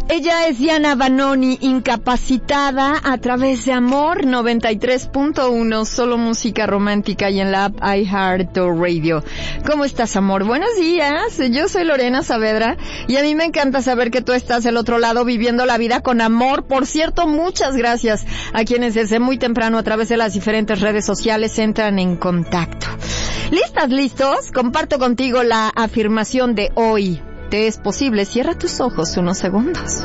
Ella es Diana Vanoni, incapacitada a través de Amor 93.1, solo música romántica y en la app iHeartRadio. ¿Cómo estás, amor? Buenos días, yo soy Lorena Saavedra y a mí me encanta saber que tú estás del otro lado viviendo la vida con amor. Por cierto, muchas gracias a quienes desde muy temprano a través de las diferentes redes sociales entran en contacto. ¿Listas, listos? Comparto contigo la afirmación de hoy. Te es posible, cierra tus ojos unos segundos.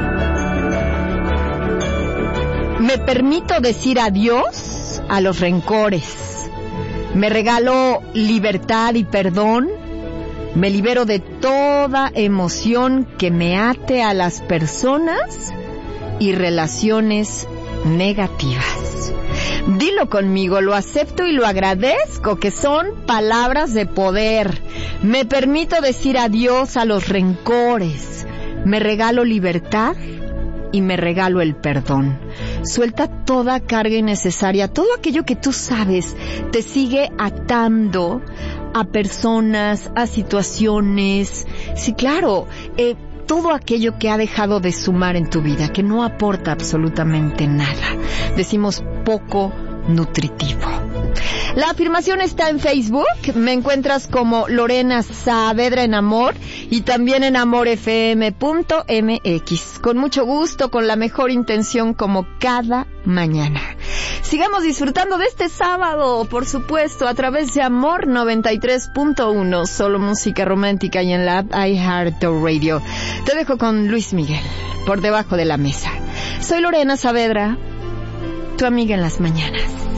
Me permito decir adiós a los rencores. Me regalo libertad y perdón. Me libero de toda emoción que me ate a las personas y relaciones negativas. Dilo conmigo, lo acepto y lo agradezco, que son palabras de poder. Me permito decir adiós a los rencores. Me regalo libertad y me regalo el perdón. Suelta toda carga innecesaria, todo aquello que tú sabes te sigue atando a personas, a situaciones. Sí, claro, todo aquello que ha dejado de sumar en tu vida, que no aporta absolutamente nada. Decimos poco nutritivo. La afirmación está en Facebook, me encuentras como Lorena Saavedra en Amor y también en amorfm.mx. Con mucho gusto, con la mejor intención como cada mañana. Sigamos disfrutando de este sábado, por supuesto, a través de Amor 93.1, solo música romántica y en la app iHeartRadio. Te dejo con Luis Miguel, Por debajo de la mesa. Soy Lorena Saavedra, tu amiga en las mañanas.